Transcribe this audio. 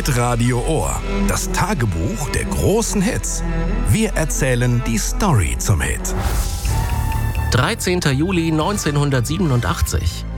Hitradio Ohr. Das Tagebuch der großen Hits. Wir erzählen die Story zum Hit. 13. Juli 1987.